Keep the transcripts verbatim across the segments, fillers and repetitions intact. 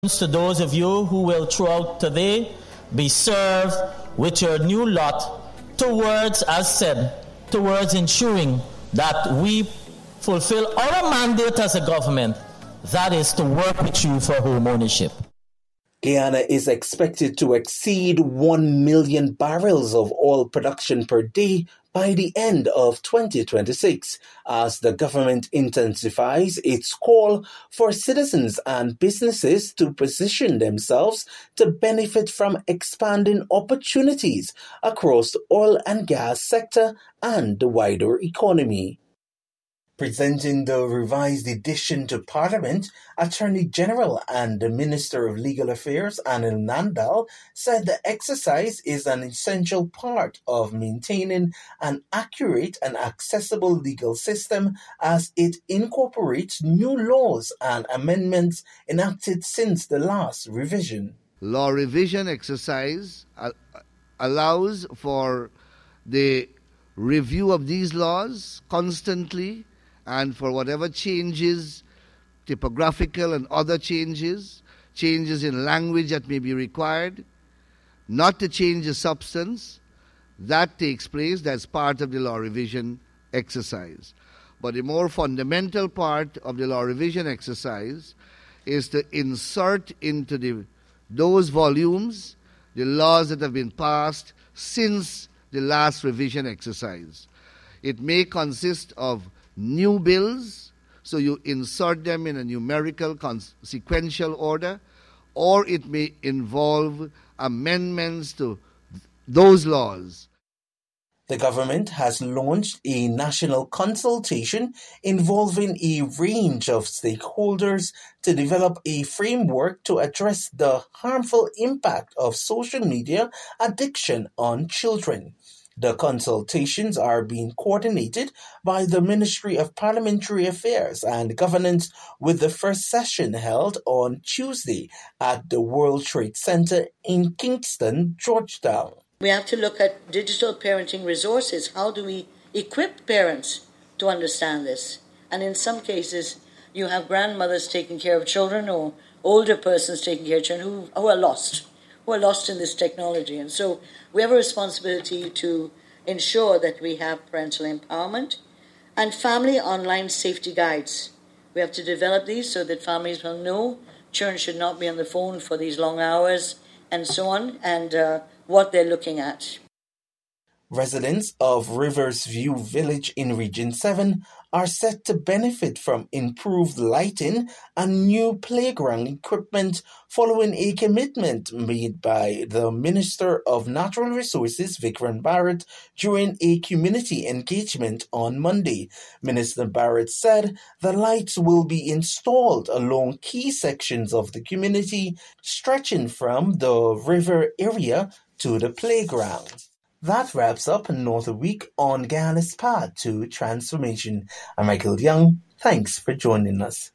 To those of you who will throughout today be served with your new lot towards, as said, towards ensuring that we fulfill our mandate as a government, that is to work with you for home ownership. Guyana is expected to exceed one million barrels of oil production per day by the end of twenty twenty-six, as the government intensifies its call for citizens and businesses to position themselves to benefit from expanding opportunities across the oil and gas sector and the wider economy. Presenting the revised edition to Parliament, Attorney General and the Minister of Legal Affairs, Anil Nandal, said the exercise is an essential part of maintaining an accurate and accessible legal system as it incorporates new laws and amendments enacted since the last revision. Law revision exercise allows for the review of these laws constantly, and for whatever changes, typographical and other changes, changes in language that may be required, not to change the substance, that takes place. That's part of the law revision exercise. But the more fundamental part of the law revision exercise is to insert into the, those volumes the laws that have been passed since the last revision exercise. It may consist of new bills, so you insert them in a numerical sequential order, or it may involve amendments to those laws. The government has launched a national consultation involving a range of stakeholders to develop a framework to address the harmful impact of social media addiction on children. The consultations are being coordinated by the Ministry of Parliamentary Affairs and Governance, with the first session held on Tuesday at the World Trade Center in Kingston, Georgetown. We have to look at digital parenting resources. How do we equip parents to understand this? And in some cases, you have grandmothers taking care of children or older persons taking care of children who, who are lost. who are lost in this technology. And so we have a responsibility to ensure that we have parental empowerment and family online safety guides. We have to develop these so that families will know children should not be on the phone for these long hours and so on, and uh, what they're looking at. Residents of Rivers View Village in Region seven are set to benefit from improved lighting and new playground equipment following a commitment made by the Minister of Natural Resources, Vikram Bharat, during a community engagement on Monday. Minister Bharat said the lights will be installed along key sections of the community, stretching from the river area to the playground. That wraps up another week on Guyana's Path to Transformation. I'm Michael Young. Thanks for joining us.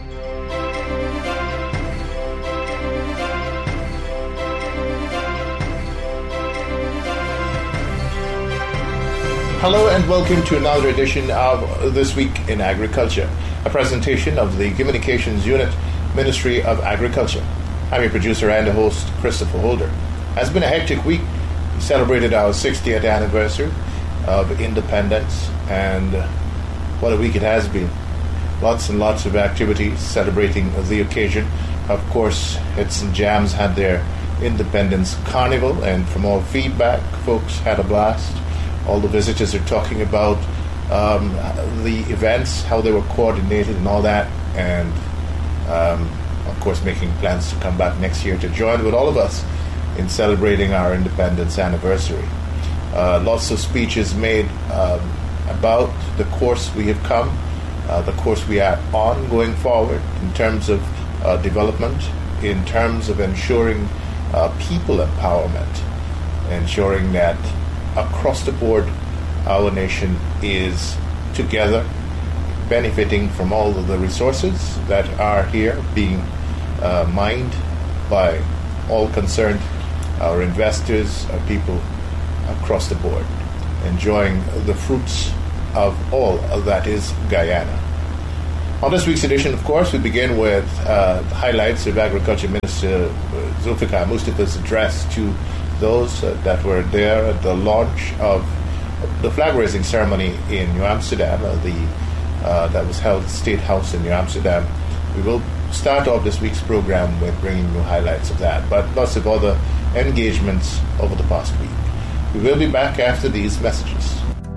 Hello and welcome to another edition of This Week in Agriculture, a presentation of the Communications Unit, Ministry of Agriculture. I'm your producer and the host, Christopher Holder. It has been a hectic week. We celebrated our sixtieth anniversary of independence, and what a week it has been. Lots and lots of activities celebrating the occasion. Of course, Hits and Jams had their Independence Carnival, and from all feedback, folks had a blast. All the visitors are talking about um, the events, how they were coordinated and all that, and um, of course making plans to come back next year to join with all of us in celebrating our independence anniversary. Uh, lots of speeches made um, about the course we have come, uh, the course we are on going forward in terms of uh, development, in terms of ensuring uh, people empowerment, ensuring that across the board our nation is together, benefiting from all of the resources that are here being uh, mined by all concerned, our investors, our people across the board, enjoying the fruits of all that is Guyana. On this week's edition, of course, we begin with uh, highlights of Agriculture Minister Zulfikar Mustafa's address to those uh, that were there at the launch of the flag-raising ceremony in New Amsterdam, uh, the, uh, that was held at the State House in New Amsterdam. We will start off this week's program with bringing you highlights of that, but lots of other engagements over the past week. We will be back after these messages.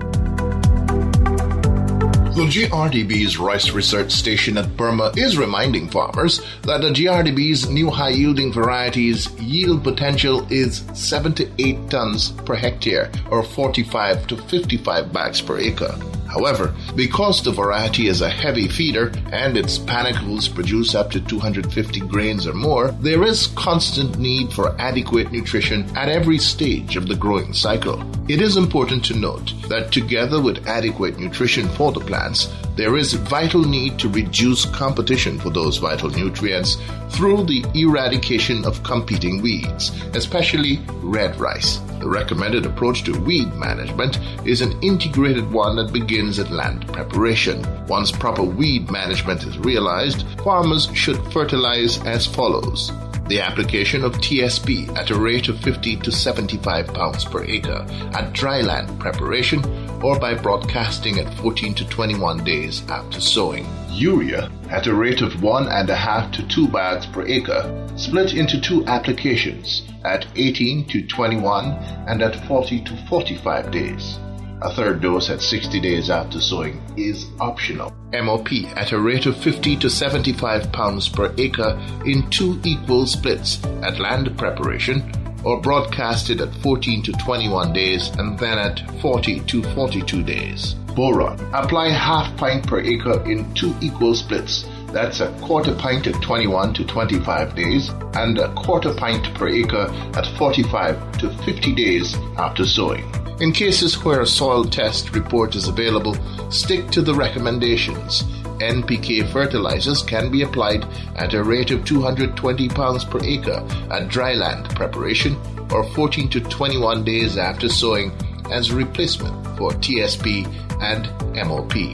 The G R D B's Rice Research Station at Burma is reminding farmers that the G R D B's new high-yielding varieties' yield potential is seven to eight tons per hectare, or forty-five to fifty-five bags per acre. However, because the variety is a heavy feeder and its panicles produce up to two hundred fifty grains or more, there is constant need for adequate nutrition at every stage of the growing cycle. It is important to note that together with adequate nutrition for the plants, there is vital need to reduce competition for those vital nutrients through the eradication of competing weeds, especially red rice. The recommended approach to weed management is an integrated one that begins at land preparation. Once proper weed management is realized, farmers should fertilize as follows. The application of T S P at a rate of fifty to seventy-five pounds per acre at dry land preparation or by broadcasting at fourteen to twenty-one days after sowing. Urea at a rate of one and a half to two bags per acre, split into two applications at eighteen to twenty-one and at forty to forty-five days. A third dose at sixty days after sowing is optional. M O P at a rate of fifty to seventy-five pounds per acre in two equal splits at land preparation or broadcasted at fourteen to twenty-one days and then at forty to forty-two days. Boron. Apply half pint per acre in two equal splits. That's a quarter pint at twenty-one to twenty-five days and a quarter pint per acre at forty-five to fifty days after sowing. In cases where a soil test report is available, stick to the recommendations. N P K fertilizers can be applied at a rate of two hundred twenty pounds per acre at dry land preparation or fourteen to twenty-one days after sowing as replacement for T S P and M O P.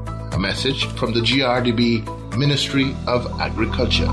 A message from the G R D B Ministry of Agriculture.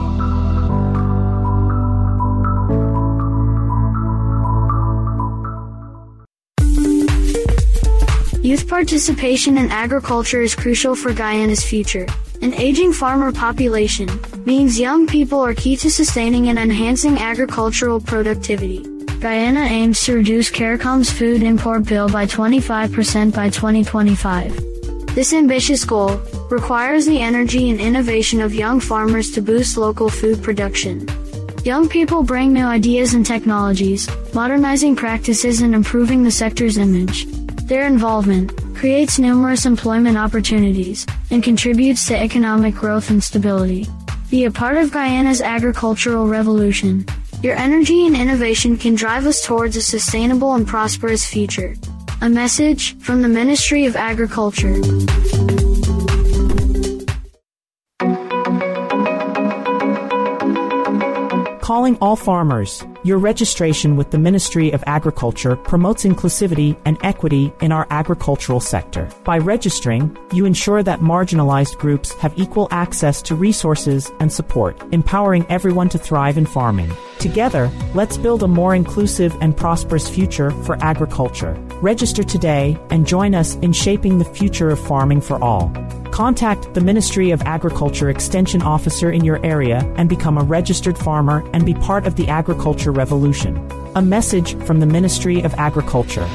Youth participation in agriculture is crucial for Guyana's future. An aging farmer population means young people are key to sustaining and enhancing agricultural productivity. Guyana aims to reduce CARICOM's food import bill by twenty-five percent by twenty twenty-five. This ambitious goal requires the energy and innovation of young farmers to boost local food production. Young people bring new ideas and technologies, modernizing practices and improving the sector's image. Their involvement creates numerous employment opportunities and contributes to economic growth and stability. Be a part of Guyana's agricultural revolution. Your energy and innovation can drive us towards a sustainable and prosperous future. A message from the Ministry of Agriculture. Calling all farmers. Your registration with the Ministry of Agriculture promotes inclusivity and equity in our agricultural sector. By registering, you ensure that marginalized groups have equal access to resources and support, empowering everyone to thrive in farming. Together, let's build a more inclusive and prosperous future for agriculture. Register today and join us in shaping the future of farming for all. Contact the Ministry of Agriculture Extension Officer in your area and become a registered farmer and be part of the agriculture revolution. A message from the Ministry of Agriculture.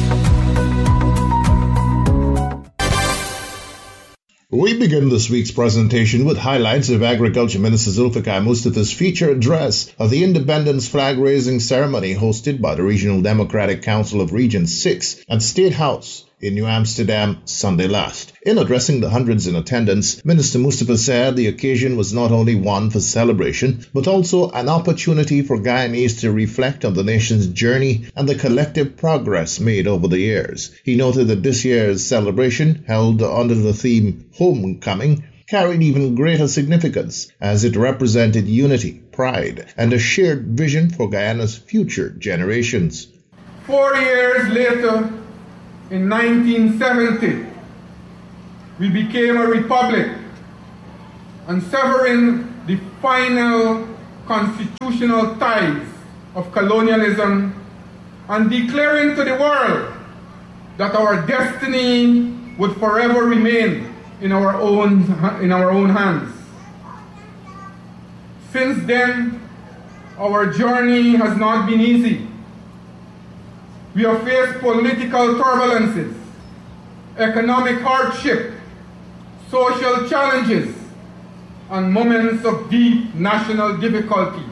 We begin this week's presentation with highlights of Agriculture Minister Zulfikar Mustafa's feature address of the Independence flag-raising ceremony hosted by the Regional Democratic Council of Region six at State House in New Amsterdam Sunday last. In addressing the hundreds in attendance, Minister Mustafa said the occasion was not only one for celebration, but also an opportunity for Guyanese to reflect on the nation's journey and the collective progress made over the years. He noted that this year's celebration, held under the theme Homecoming, carried even greater significance as it represented unity, pride, and a shared vision for Guyana's future generations. Four years later, in nineteen seventy, we became a republic and severing the final constitutional ties of colonialism and declaring to the world that our destiny would forever remain in our own, in our own hands. Since then, our journey has not been easy. We have faced political turbulences, economic hardship, social challenges, and moments of deep national difficulty.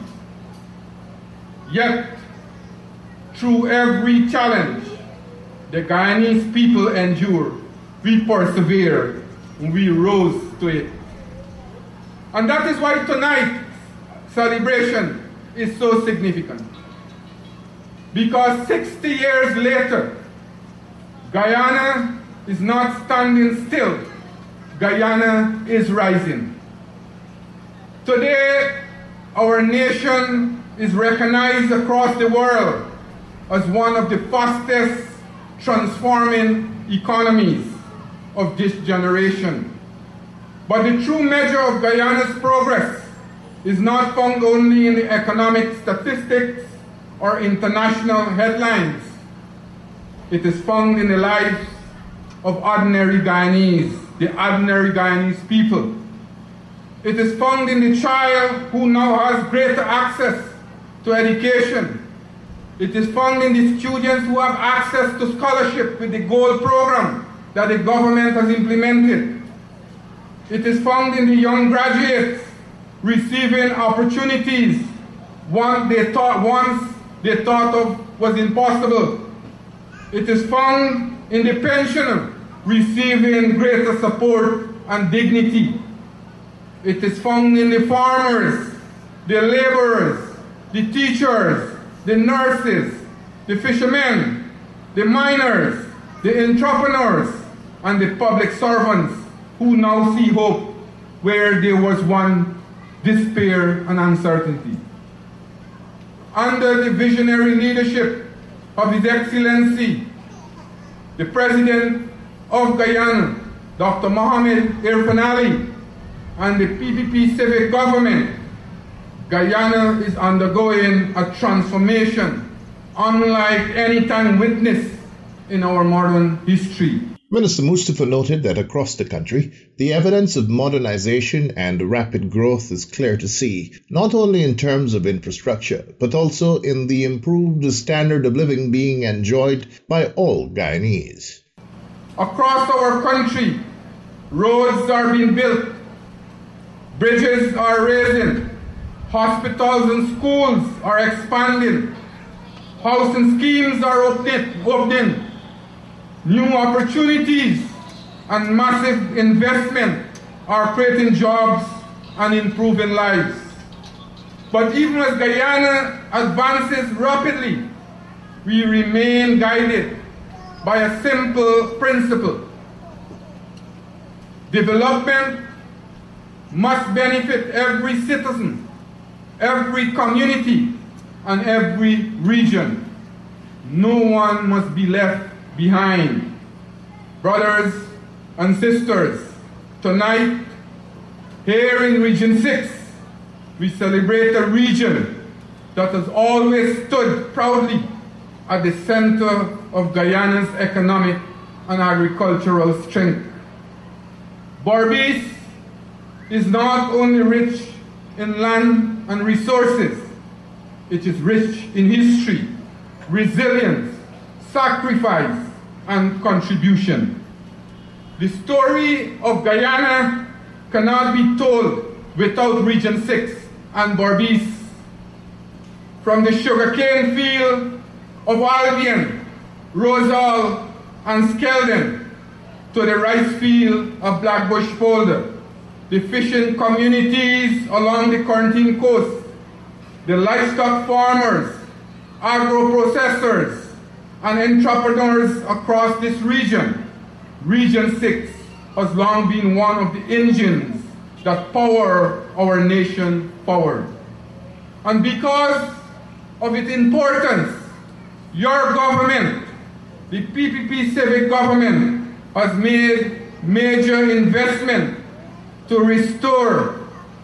Yet, through every challenge the Guyanese people endured, we persevered and we rose to it. And that is why tonight's celebration is so significant. Because sixty years later, Guyana is not standing still. Guyana is rising. Today, our nation is recognized across the world as one of the fastest transforming economies of this generation. But the true measure of Guyana's progress is not found only in the economic statistics or international headlines. It is found in the lives of ordinary Guyanese, the ordinary Guyanese people. It is found in the child who now has greater access to education. It is found in the students who have access to scholarship with the GOLD program that the government has implemented. It is found in the young graduates receiving opportunities once they thought, once they thought of was impossible. It is found in the pensioner receiving greater support and dignity. It is found in the farmers, the laborers, the teachers, the nurses, the fishermen, the miners, the entrepreneurs, and the public servants who now see hope where there was one despair and uncertainty. Under the visionary leadership of His Excellency, the President of Guyana, Doctor Mohamed Irfaan Ali, and the P P P civic government, Guyana is undergoing a transformation unlike any time witnessed in our modern history. Minister Mustafa noted that across the country, the evidence of modernization and rapid growth is clear to see, not only in terms of infrastructure, but also in the improved standard of living being enjoyed by all Guyanese. Across our country, roads are being built, bridges are raising, hospitals and schools are expanding, housing schemes are opening, new opportunities and massive investment are creating jobs and improving lives. But even as Guyana advances rapidly, we remain guided by a simple principle. Development must benefit every citizen, every community, and every region. No one must be left behind. Brothers and sisters, tonight, here in Region six, we celebrate a region that has always stood proudly at the center of Guyana's economic and agricultural strength. Berbice is not only rich in land and resources, it is rich in history, resilience, sacrifice, and contribution. The story of Guyana cannot be told without Region six and Berbice. From the sugarcane field of Albion, Rosal, and Skeldon to the rice field of Blackbush Folder, the fishing communities along the Corentyne coast, the livestock farmers, agro-processors, and entrepreneurs across this region, Region six has long been one of the engines that power our nation forward. And because of its importance, your government, the P P P civic government, has made major investment to restore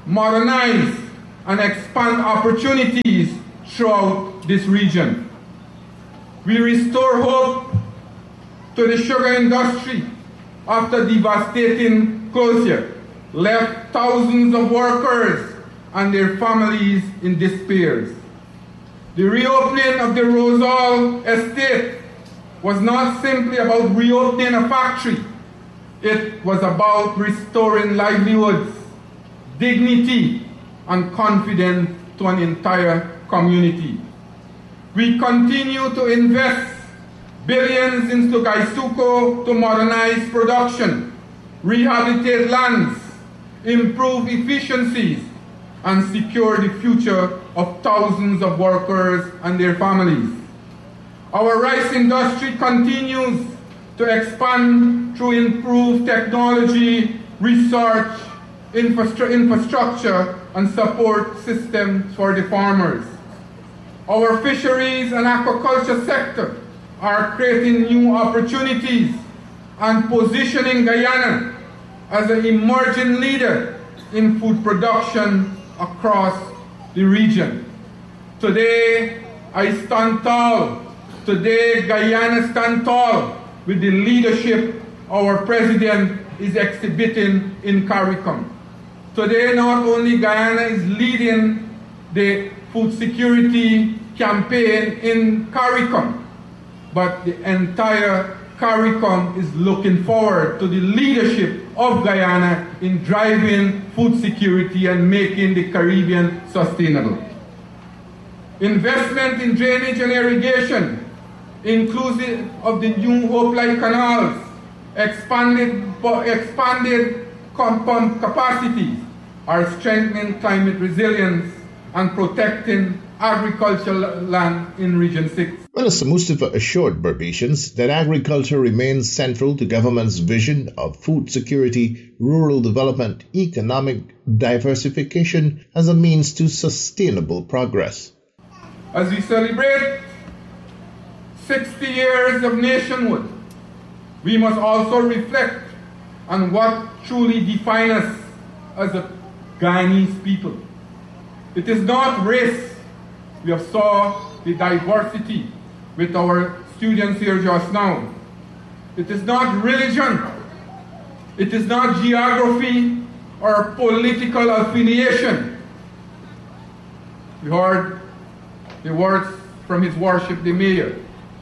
modernize, and expand opportunities throughout this region. We restore hope to the sugar industry after devastating closure left thousands of workers and their families in despair. The reopening of the Rosal estate was not simply about reopening a factory. It was about restoring livelihoods, dignity, and confidence to an entire community. We continue to invest billions into Gaisuco to modernize production, rehabilitate lands, improve efficiencies, and secure the future of thousands of workers and their families. Our rice industry continues to expand through improved technology, research, infrastru- infrastructure, and support systems for the farmers. Our fisheries and aquaculture sector are creating new opportunities and positioning Guyana as an emerging leader in food production across the region. Today, I stand tall. Today, Guyana stands tall with the leadership our president is exhibiting in CARICOM. Today, not only Guyana is leading the food security campaign in CARICOM, but the entire CARICOM is looking forward to the leadership of Guyana in driving food security and making the Caribbean sustainable. Investment in drainage and irrigation, inclusive of the new Hope Light canals, expanded, expanded pump capacities, are strengthening climate resilience and protecting agricultural land in Region six. Minister Mustafa assured Berbetians that agriculture remains central to government's vision of food security, rural development, economic diversification as a means to sustainable progress. As we celebrate sixty years of nationhood, we must also reflect on what truly defines us as a Guyanese people. It is not race. We have saw the diversity with our students here just now. It is not religion. It is not geography or political affiliation. We heard the words from His Worship the Mayor.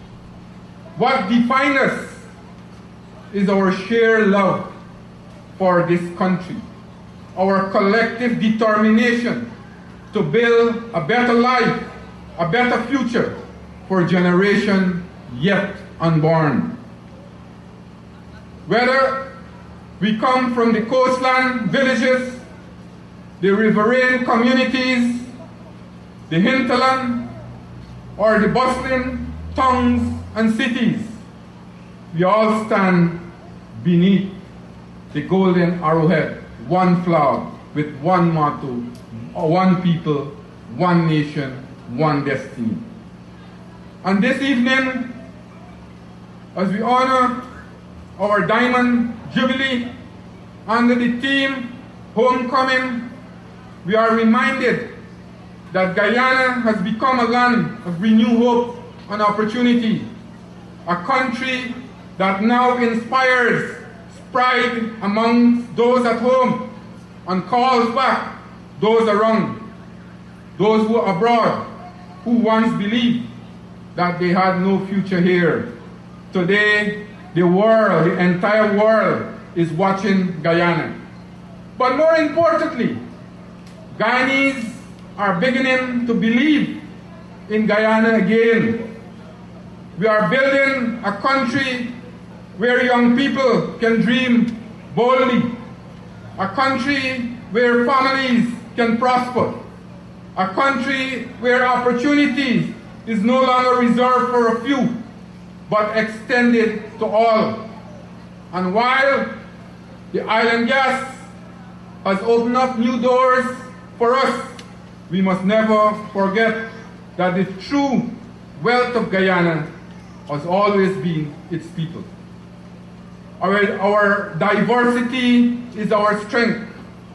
What defines us is our shared love for this country, our collective determination to build a better life, a better future for generations yet unborn. Whether we come from the coastland villages, the riverine communities, the hinterland, or the bustling towns and cities, we all stand beneath the golden arrowhead, one flag with one motto, one people, one nation, one destiny. And this evening, as we honor our Diamond Jubilee under the theme Homecoming, we are reminded that Guyana has become a land of renewed hope and opportunity, a country that now inspires pride among those at home and calls back those around, those who are abroad, who once believed that they had no future here. Today, the world, the entire world, is watching Guyana. But more importantly, Guyanese are beginning to believe in Guyana again. We are building a country where young people can dream boldly, a country where families can prosper, a country where opportunities is no longer reserved for a few, but extended to all. And while the island gas has opened up new doors for us, we must never forget that the true wealth of Guyana has always been its people. Our, our diversity is our strength.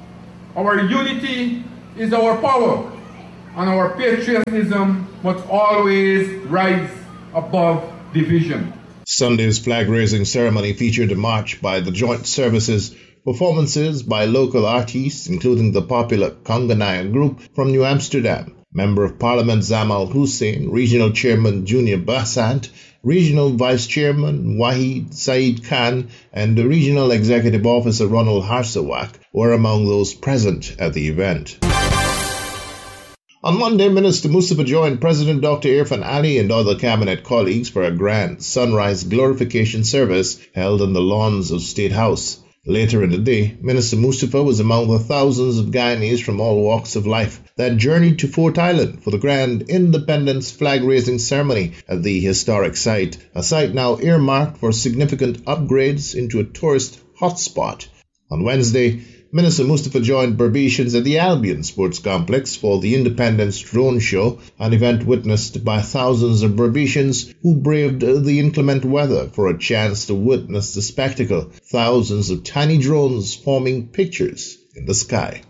Our unity is our power, and our patriotism must always rise above division. Sunday's flag-raising ceremony featured a march by the joint services, performances by local artists, including the popular Conganaya group from New Amsterdam, Member of Parliament Zamal Hussein, Regional Chairman Junior Basant, Regional Vice Chairman Wahid Saeed Khan, and the Regional Executive Officer Ronald Harsawak were among those present at the event. On Monday, Minister Mustafa joined President Doctor Irfan Ali and other cabinet colleagues for a grand sunrise glorification service held on the lawns of State House. Later in the day, Minister Mustafa was among the thousands of Guyanese from all walks of life that journeyed to Fort Island for the grand independence flag-raising ceremony at the historic site, a site now earmarked for significant upgrades into a tourist hotspot. On Wednesday, Minister Mustafa joined Berbetians at the Albion Sports Complex for the Independence Drone Show, an event witnessed by thousands of Berbetians who braved the inclement weather for a chance to witness the spectacle, thousands of tiny drones forming pictures in the sky.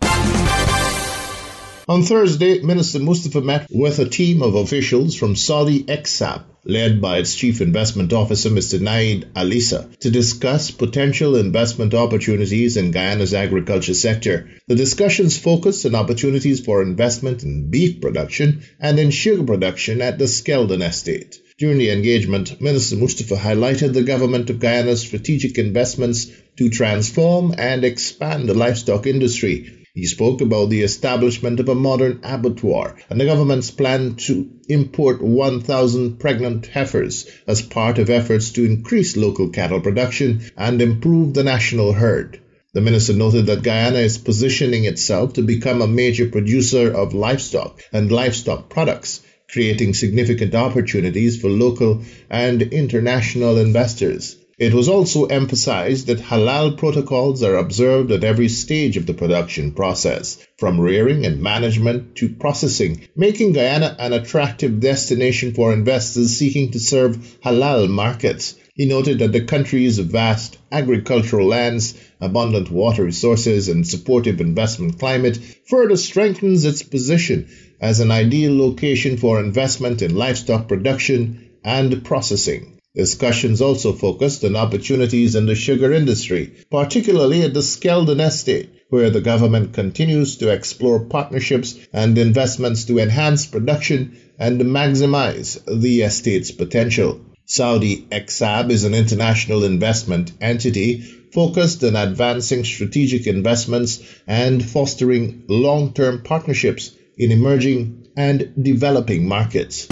On Thursday, Minister Mustafa met with a team of officials from Saudi Exab, led by its Chief Investment Officer, Mister Naid Alisa, to discuss potential investment opportunities in Guyana's agriculture sector. The discussions focused on opportunities for investment in beef production and in sugar production at the Skeldon Estate. During the engagement, Minister Mustafa highlighted the government of Guyana's strategic investments to transform and expand the livestock industry. He spoke about the establishment of a modern abattoir and the government's plan to import one thousand pregnant heifers as part of efforts to increase local cattle production and improve the national herd. The minister noted that Guyana is positioning itself to become a major producer of livestock and livestock products, creating significant opportunities for local and international investors. It was also emphasized that halal protocols are observed at every stage of the production process, from rearing and management to processing, making Guyana an attractive destination for investors seeking to serve halal markets. He noted that the country's vast agricultural lands, abundant water resources, and supportive investment climate further strengthens its position as an ideal location for investment in livestock production and processing. Discussions also focused on opportunities in the sugar industry, particularly at the Skeldon Estate, where the government continues to explore partnerships and investments to enhance production and maximize the estate's potential. Saudi Exab is an international investment entity focused on advancing strategic investments and fostering long-term partnerships in emerging and developing markets.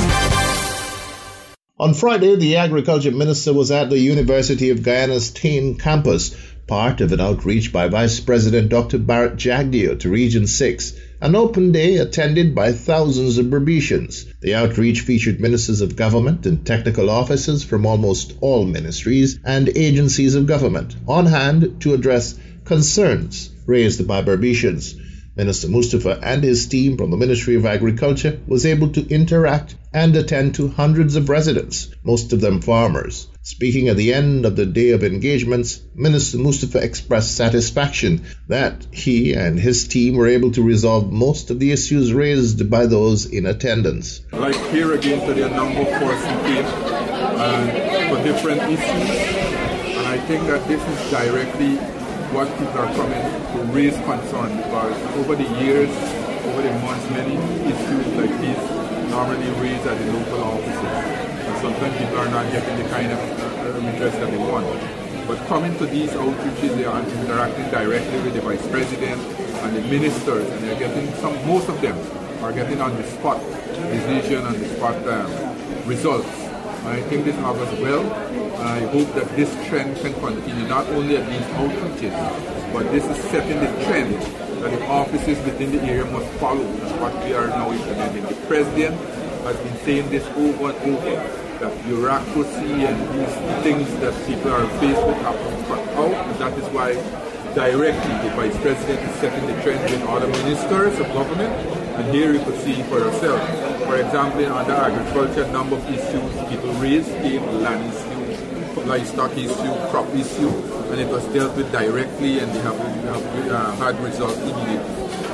On Friday, the Agriculture Minister was at the University of Guyana's Tain campus, part of an outreach by Vice President Doctor Barrett Jagdeo to Region six, an open day attended by thousands of Berbetians. The outreach featured ministers of government and technical officers from almost all ministries and agencies of government on hand to address concerns raised by Berbetians. Minister Mustafa and his team from the Ministry of Agriculture was able to interact and attend to hundreds of residents, most of them farmers. Speaking at the end of the day of engagements, Minister Mustafa expressed satisfaction that he and his team were able to resolve most of the issues raised by those in attendance. Like here again today, a number of persons came uh, for different issues, and I think that this is directly what people are coming to raise concern, because over the years, over the months, many issues like these normally raised at the local offices. And sometimes people are not getting the kind of uh, redress that they want. But coming to these outreaches, they are interacting directly with the Vice President and the ministers, and they're getting some, most of them are getting on the spot decision, on the spot um, results. And I think this augurs well. I hope that this trend can continue, not only at these outreaches, but this is setting the trend that the offices within the area must follow. That's what we are now implementing. The President has been saying this over and over, that bureaucracy and these things that people are faced with have to cut out, and that is why directly the Vice President is setting the trend with other ministers of government, and here you could see for yourself. For example, under agriculture, a number of issues people raised came, land issue, livestock issue, crop issue, and it was dealt with directly, and they have, have uh, had results immediately.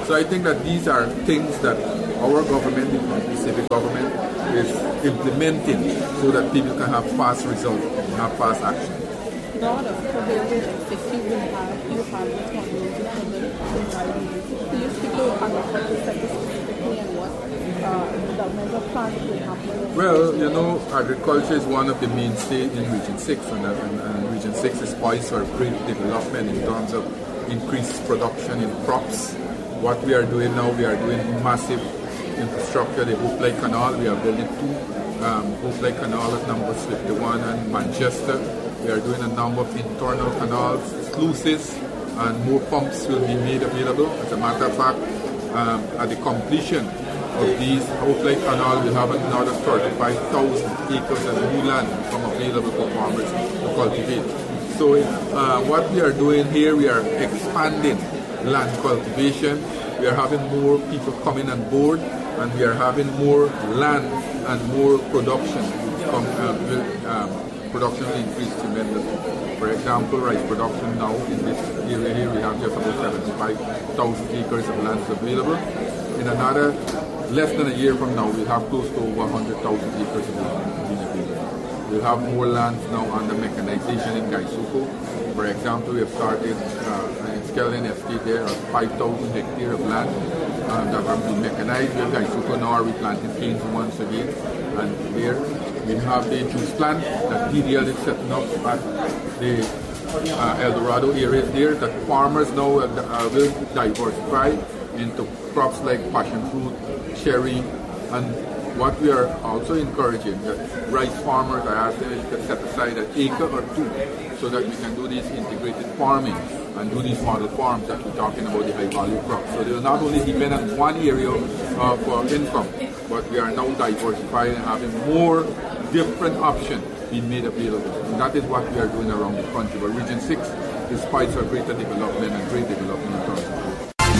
So I think that these are things that our government, the civic government, is implementing so that people can have fast results and have fast action. Now, the prevailing safety will have you have responsibility for the environment. Can you speak to agriculture sector specifically and what uh, the measure plans will happen? Well, you know, agriculture is one of the mainstays in Region six, and, and, and Region six is poised for great development in terms of increased production in crops. What we are doing now, we are doing massive infrastructure. The Hope Lake Canal, we are building two um, Hope Lake Canal at number fifty-one and Manchester. We are doing a number of internal canals, sluices, and more pumps will be made available. As a matter of fact, um, at the completion of these Hope Lake Canal, we have another thirty-five thousand acres of new land become available for farmers to cultivate. So uh, what we are doing here, we are expanding land cultivation. We are having more people coming on board, and we are having more land and more production. From, uh, will, um, production will increase tremendously. For example, rice production now in this area here, we have just about seventy-five thousand acres of land available. In another less than a year from now, we'll have close to over one hundred thousand acres of land available. We'll have more lands now under mechanization in Gaisuko. For example, we have started uh, in Skeleton Estate there are five thousand hectares of land uh, that have been mechanized. We have Gaisuko now are replanting canes once again. And there we have the juice plant that D D L is setting up at the uh, El Dorado areas there, that farmers now uh, will diversify into crops like passion fruit, cherry, and what we are also encouraging that rice farmers are asking to set aside an acre or two so that we can do this integrated farming and do these model farms that we're talking about, the high value crops. So they will not only depend on one area uh, for income, but we are now diversifying and having more different options being made available. And that is what we are doing around the country. But Region six is poised for greater development and great development in terms of growth.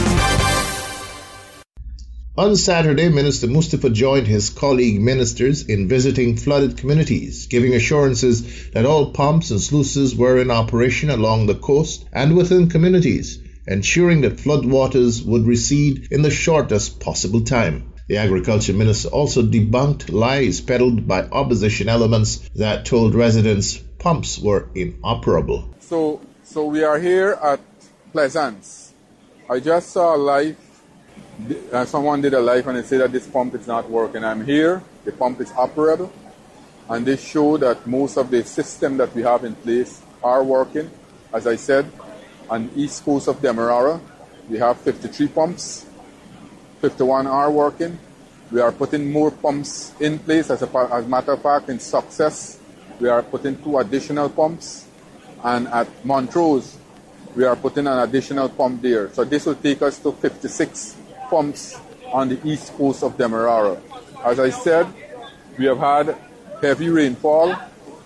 On Saturday, Minister Mustafa joined his colleague ministers in visiting flooded communities, giving assurances that all pumps and sluices were in operation along the coast and within communities, ensuring that floodwaters would recede in the shortest possible time. The Agriculture Minister also debunked lies peddled by opposition elements that told residents pumps were inoperable. So, so we are here at Pleasance. I just saw a live. Uh, someone did a live and they said that this pump is not working. I'm here, the pump is operable, and they show that most of the system that we have in place are working. As I said, on the east coast of Demerara, we have fifty-three pumps, fifty-one are working. We are putting more pumps in place. As a, as a matter of fact, in Success, we are putting two additional pumps, and at Montrose, we are putting an additional pump there. So this will take us to fifty-six pumps on the east coast of Demerara. As I said, we have had heavy rainfall.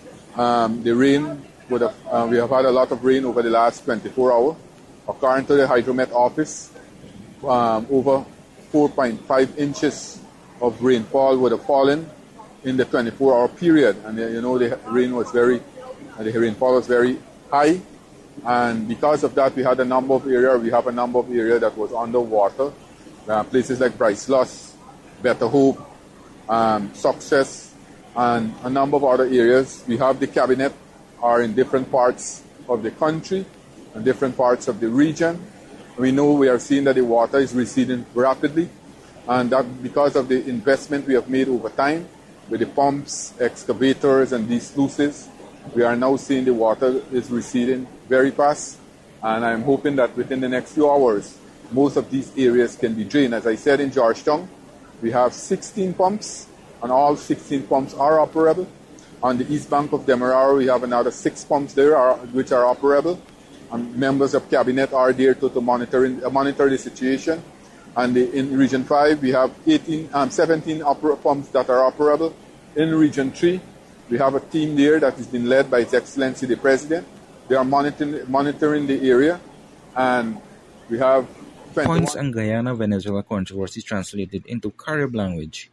Um, the rain would have, uh, we have had a lot of rain over the last twenty-four hours. According to the Hydromet office, um, over four point five inches of rainfall would have fallen in the twenty-four hour period. And uh, you know, the rain was very, uh, the rainfall was very high. And because of that, we had a number of areas, we have a number of areas that was underwater. Uh, places like Bryce-Luss, Better Hope, um, Success, and a number of other areas. We have the cabinet are in different parts of the country and different parts of the region. We know we are seeing that the water is receding rapidly, and that because of the investment we have made over time with the pumps, excavators, and these sluices, we are now seeing the water is receding very fast, and I'm hoping that within the next few hours, most of these areas can be drained. As I said, in Georgetown, we have sixteen pumps, and all sixteen pumps are operable. On the east bank of Demerara, we have another six pumps there are, which are operable. And members of cabinet are there to, to monitor, in, uh, monitor the situation. And the, in Region five, we have eighteen, um, seventeen oper- pumps that are operable. In Region three, we have a team there that has been led by His Excellency the President. They are monitoring, monitoring the area, and we have Points and Guyana-Venezuela controversy translated into Carib language.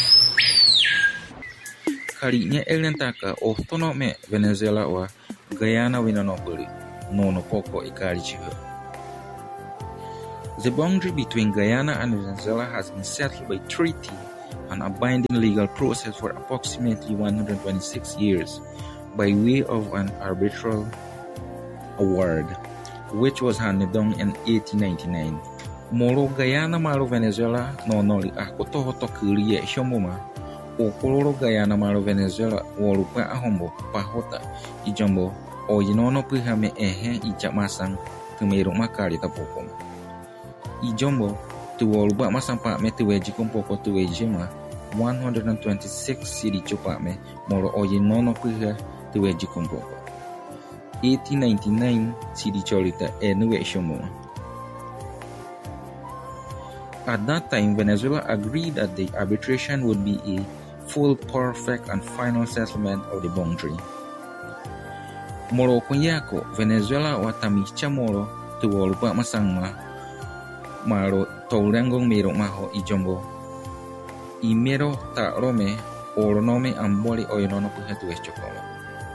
Karinya elentaka ohtono me Venezuela wa Guyana winonopoli nono poko ikarichiho. The boundary between Guyana and Venezuela has been settled by treaty and a binding legal process for approximately one hundred twenty-six years by way of an arbitral award, which was handed down in eighteen ninety-nine. Moro Guyana malo Venezuela no noli akoto hoto kurie shomoma o koloro Guyana malo Venezuela wolupa ahombo pahota ijombo o yinono pihame ehe ijamasang tumero makari tapokoma ijombo tu wolupa masampa me tuweji kompoko tuwejima one hundred twenty-six siri chopa me moro o yinono piha tuweji kompoko eighteen ninety-nine siri cholita enuwe shomoma. At that time, Venezuela agreed that the arbitration would be a full, perfect, and final settlement of the boundary. Moro kunyako Venezuela watamicha moro tuwolupa masangma maro toulangong mero maho ijombo imero ta rome oronome amboli oyonono puhetu eschokoma.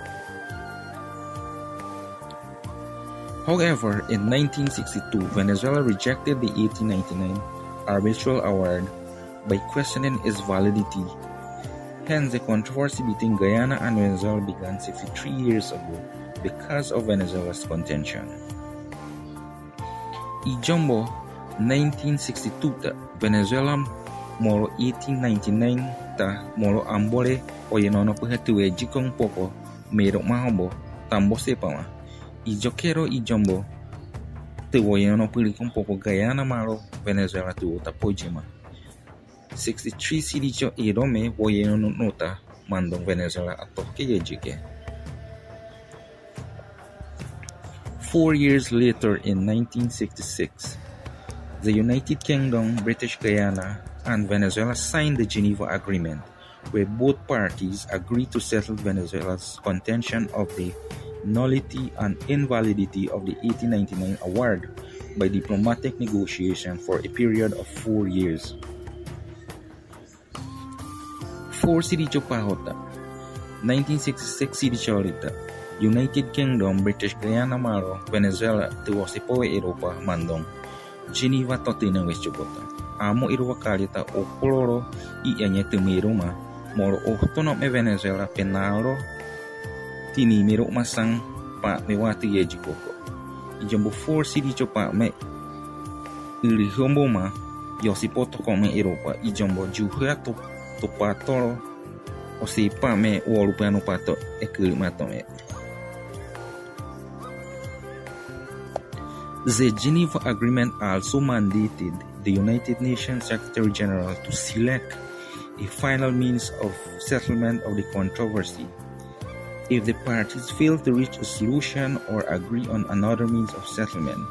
However, in nineteen sixty-two, Venezuela rejected the eighteen ninety-nine arbitral award by questioning its validity. Hence, the controversy between Guyana and Venezuela began sixty-three years ago because of Venezuela's contention. Ijombo nineteen sixty-two ta Venezuela moro eighteen ninety-nine ta moro ambole oyenono puhetuwe jikong poko mero mahombo tambo sepama. Ijokero ijombo te woyeno pulikong poko Guyana malo Venezuela tu tapojima. sixty-three siricho irome woyeno nota mandong Venezuela atoke yejike. Four years later, in nineteen sixty-six, the United Kingdom, British Guyana, and Venezuela signed the Geneva Agreement, where both parties agreed to settle Venezuela's contention of the nullity and invalidity of the eighteen ninety-nine award by diplomatic negotiation for a period of four years. Four Siricho Pahota, nineteen sixty-six Siricho Rita, United Kingdom, British Guyana Maro, Venezuela, Tuwasipoe Europa, Mandong, Geneva Totina Westchobota, Amo Irwa Kalita, O Coloro, I Anyete Miruma, Moro Otonome Venezuela, Penaro, Tini Miro Masang, Pa Mewati Yejikoko. Ijambo four Siricho Pa Me Irihomboma, Yosipoto Come Europa, Ijambo Juhato Topatoro, Osipa Me Wolupano Pato, Ekurimatome. The Geneva Agreement also mandated the United Nations Secretary General to select a final means of settlement of the controversy. If the parties fail to reach a solution or agree on another means of settlement,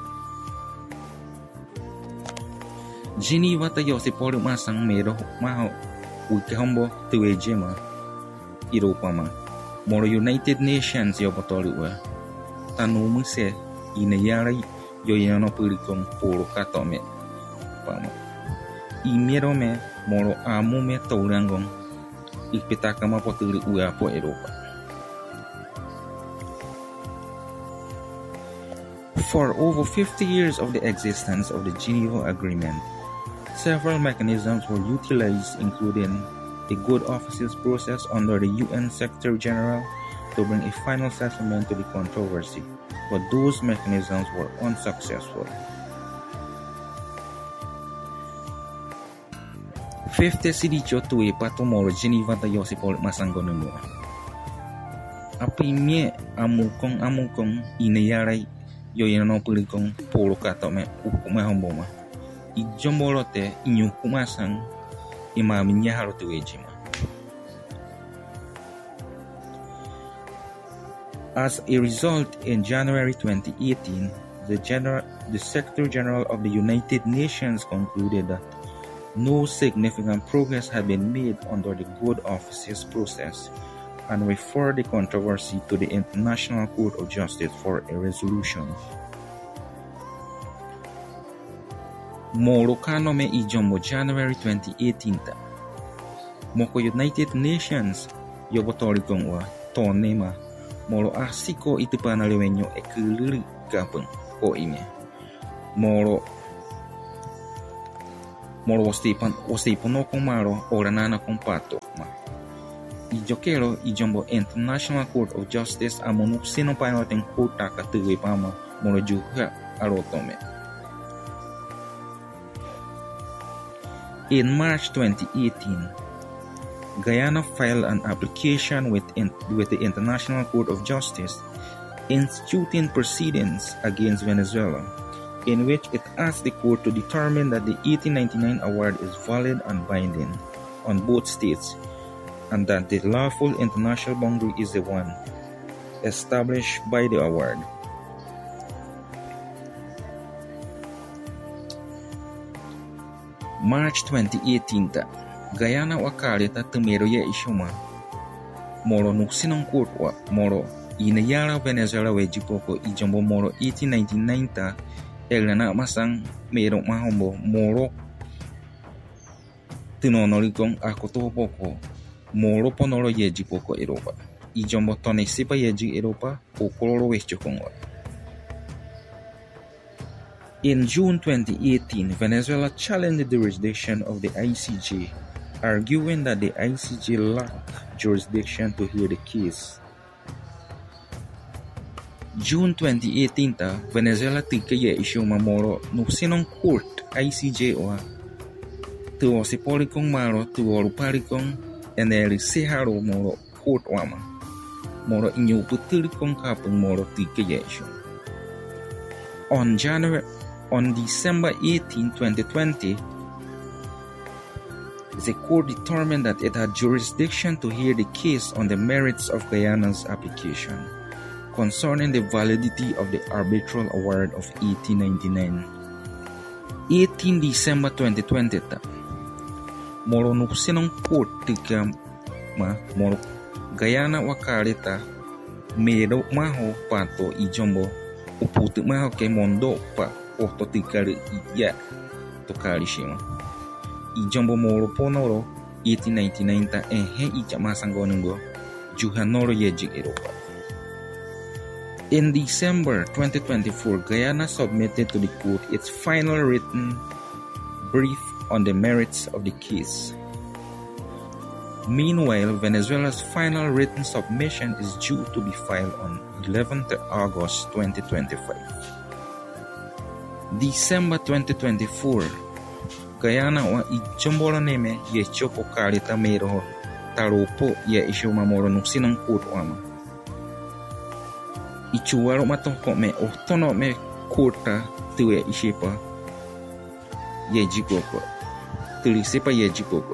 Geneva ta Yosiporo Masang Mero Maho Wikahombo Tuejema Iropama Moro United Nations Yobotorua Tanumuse Inayari Yoyano Pulikon Poro Katome Pama Imerome Moro Amume Tourangon Ipitakama Poturi Uapo Europa. For over fifty years of the existence of the Geneva Agreement, several mechanisms were utilized, including a good offices process under the U N Secretary General to bring a final settlement to the controversy, but those mechanisms were unsuccessful. fifty Sidicho tuwe patomoro Geneva ta Yosipol Masangonumbo. Apimye amukong amukong inayaray yoyano pulikong polo katome ukume homboma. Ijombolote inyukumasang imaminya harotuejima. As a result, in January twenty eighteen, the, General, the Secretary General of the United Nations concluded that no significant progress had been made under the good offices process and referred the controversy to the International Court of Justice for a resolution. Morokano me ijombo January twenty eighteen ta. Moko United Nations yobotorikong wa tonema moro asiko itipana lewenyo ekuliri kapeng o ime. Moro moro wastipan wastipono kong maro oranana kong pato ma. Ijokero ijombo International Court of Justice amonuk sino painoting kota katuwi pama moro juga arotome. In March twenty eighteen, Guyana filed an application with, in, with the International Court of Justice instituting proceedings against Venezuela, in which it asked the court to determine that the eighteen ninety-nine award is valid and binding on both states, and that the lawful international boundary is the one established by the award. March twenty eighteen, Guyana wakalita tumero ya ishuma moro nuksinong court wa moro inayara Venezuela wejipoko ijombo moro eighteen ninety-nine ta elana masang merong mahombo moro tinonorikong akotopoko moro ponoro yejipoko Europa ijombo tonesipa yeji Europa o koloro wechokongwa. In June twenty eighteen, Venezuela challenged the jurisdiction of the I C J, arguing that the I C J lacked jurisdiction to hear the case. June twenty eighteen, Venezuela tikaya isyu mamoro nuksinong court I C J wa tuwo si polikong maro tuwo luparikong eneri seharo moro court wama moro inyo putulikong kapeng moro tikaya isyu. On January On December eighteenth, twenty twenty, the court determined that it had jurisdiction to hear the case on the merits of Guyana's application concerning the validity of the arbitral award of eighteen ninety-nine. eighteenth December twenty twenty, moro nuksinong court tika ma moro Guyana wakalita mero maho pato ijombo uputu maho ke mondo pa Oto tikari iya tokari shima. Ijombo moro ponoro eighteen ninety-nine ta ehe ija masangonungo juhanoro yeji Europa. In December twenty twenty-four, Guyana submitted to the court its final written brief on the merits of the case. Meanwhile, Venezuela's final written submission is due to be filed on eleventh August twenty twenty-five. December twenty twenty-four, Guyana wa ijombolo neme ye chopo kalita mero taropo ye isyo mamoro nuksinong court wama. Ichuwaro matoko me otono me courta tuwe ishipa ye jikoko. Tulisipa ye jikoko.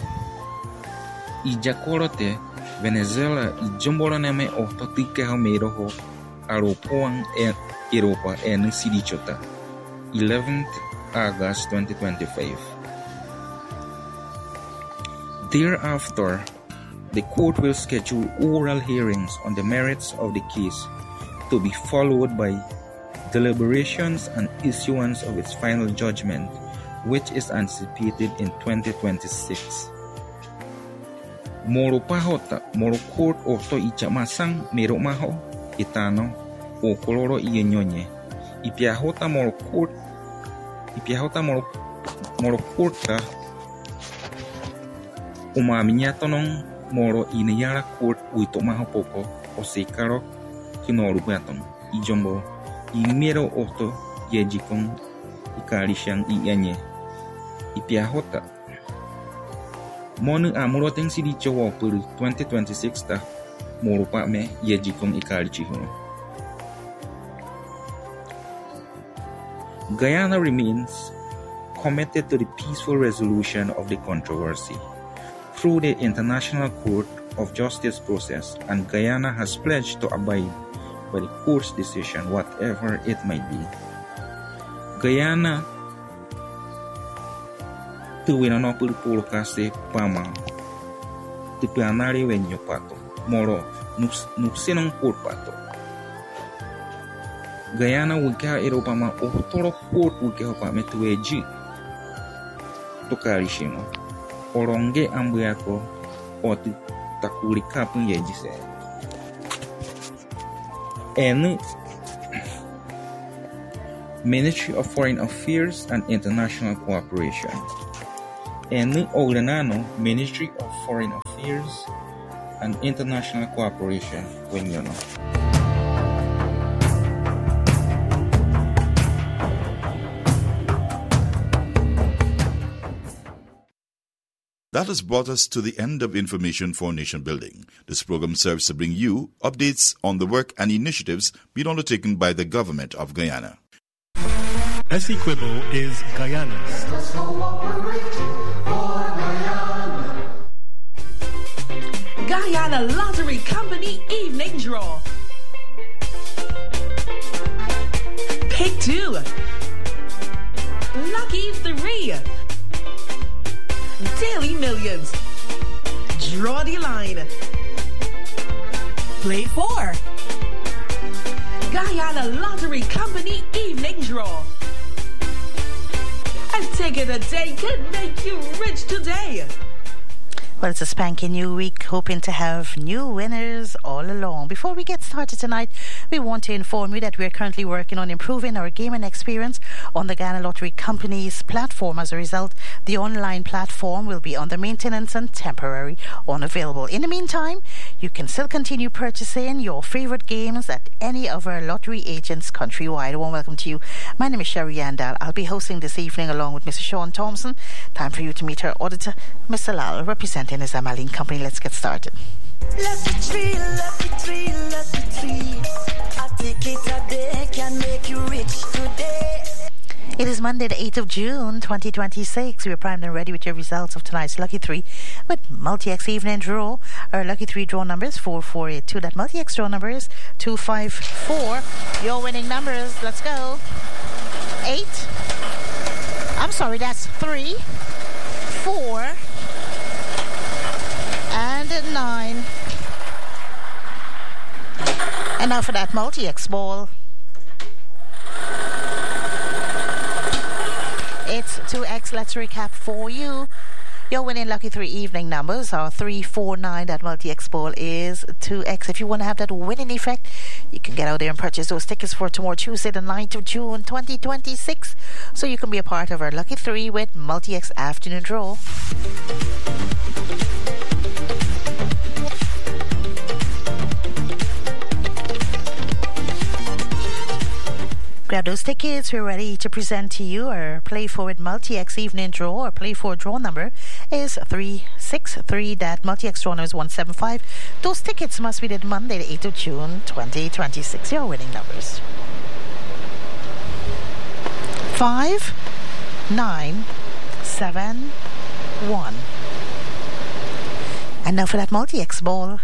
Ijakorote Venezuela ijombolo neme ototike ha mero ho aropoang e Europa en sidichota. eleventh August twenty twenty-five. Thereafter, the court will schedule oral hearings on the merits of the case to be followed by deliberations and issuance of its final judgment, which is anticipated in twenty twenty-six. Moro pahota, moro court oto ichamasang mero maho itano o koloro iyenyonye. Ipiahota moro court Ipiahota moro moro courta umamiñato non moro inayara court uito maho poco o sekaro kinoru baton ijombo imero oto yejikon ikarishan iyanye Ipiahota monu amuro teng sidicho wa puru twenty twenty-six ta moro pa me yejikon ikarichihon. Guyana remains committed to the peaceful resolution of the controversy through the International Court of Justice process, and Guyana has pledged to abide by the court's decision, whatever it might be. Guyana tuwina no pulpulo kasi pama tipianari wenyo pato moro nuksinong court pato. Guyana wika Europa ma otoro court wika pa metueji tokari shimo oronge ambuyako oti takuri kapun yeji se en Ministry of Foreign Affairs and International Cooperation N. Oldenano, Ministry of Foreign Affairs and International Cooperation, Wenyono. That has brought us to the end of Information for Nation Building. This program serves to bring you updates on the work and initiatives being undertaken by the government of Guyana. Essequibo is Guyana's. Guyana Lottery Company Evening Draw. Pick two. Lucky three. Daily Millions. Draw the line. Play four. Guyana Lottery Company Evening Draw. A ticket a day can make you rich today. Well, it's a spanking new week, hoping to have new winners all along. Before we get started tonight, we want to inform you that we're currently working on improving our gaming experience on the Guyana Lottery Company's platform. As a result, the online platform will be under maintenance and temporary unavailable. In the meantime, you can still continue purchasing your favorite games at any of our lottery agents countrywide. A warm welcome to you. My name is Sherry Yandal. I'll be hosting this evening along with Mister Sean Thompson. Time for you to meet our auditor, Mister Lal, representing his Amaline Company. Let's get started. Lucky tree, lucky tree, lucky tree. A ticket a day can make you rich today. It is Monday, the eighth of June, twenty twenty-six. We're primed and ready with your results of tonight's Lucky three with Multi-X Evening Draw. Our Lucky three draw number is four four eight two. That Multi-X draw number is two five four. Your winning numbers, let's go. eight. I'm sorry, that's three, four, and nine. And now for that Multi-X ball. It's two X. Let's recap for you. Your winning Lucky three evening numbers are three, four, nine. That Multi-X ball is two X. If you want to have that winning effect, you can get out there and purchase those tickets for tomorrow, Tuesday, the ninth of June, twenty twenty-six. So you can be a part of our Lucky three with Multi-X Afternoon Draw. Grab those tickets. We're ready to present to you our Play Forward Multi-X Evening Draw. Our Play Forward draw number is three six three. That Multi-X draw number is one seven five. Those tickets must be dated Monday, the eighth of June, twenty twenty-six. Your winning numbers: five, nine, seven, one. And now for that Multi-X ball.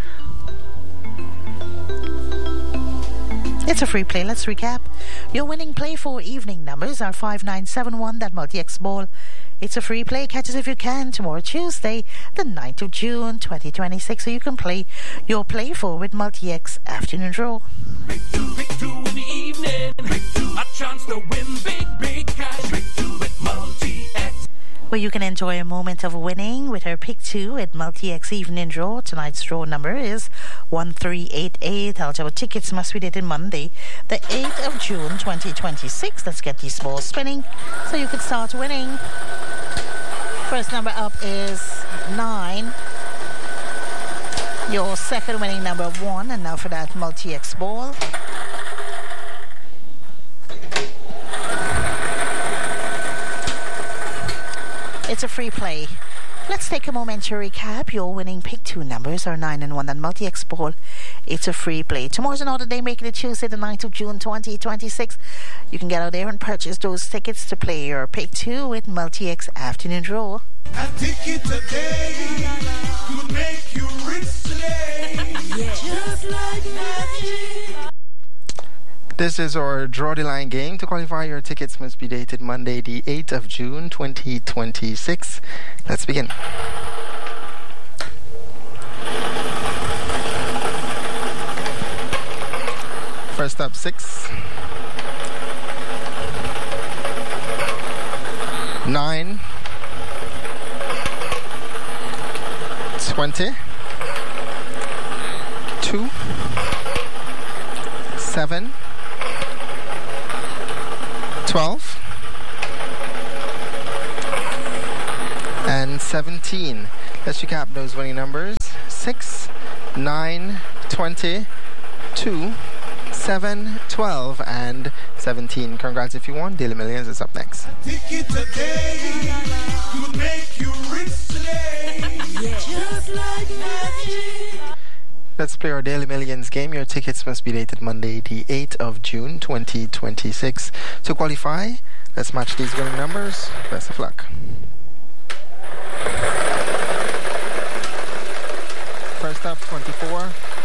It's a free play. Let's recap. Your winning Play for evening numbers are five nine seven one. That Multi-X ball. It's a free play. Catch us if you can tomorrow, Tuesday, the ninth of June, twenty twenty-six. So you can play your Play for with Multi-X Afternoon Draw. Break two, break two in the evening. Break two, a chance to win big, big cash. Break two with Multi-X. Where you can enjoy a moment of winning with our Pick two at Multi-X Evening Draw. Tonight's draw number is one three eight eight. Eligible tickets must be dated Monday, the eighth of June, twenty twenty-six. Let's get these balls spinning so you can start winning. First number up is nine. Your second winning number, one. And now for that Multi-X ball. It's a free play. Let's take a moment to recap. Your winning Pick two numbers are nine and one. And Multi-X ball, it's a free play. Tomorrow's another day, making it Tuesday, the ninth of June, twenty twenty-six. You can get out there and purchase those tickets to play your Pick two with Multi-X Afternoon Draw. A ticket today could make you rich today. Yeah. Just like magic. This is our Draw the Line game. To qualify, your tickets must be dated Monday, the eighth of June, twenty twenty-six. Let's begin. First up, six. Nine. Twenty. Two. Seven. twelve and seventeen. Let's recap those winning numbers. six, nine, twenty, two, seven, twelve, and seventeen. Congrats if you won. Daily Millions is up next. Ticket today could make you rich today. Yeah. Just like magic. Let's play our Daily Millions game. Your tickets must be dated Monday, the eighth of June, twenty twenty-six. To qualify, let's match these winning numbers. Best of luck. First up, twenty-four.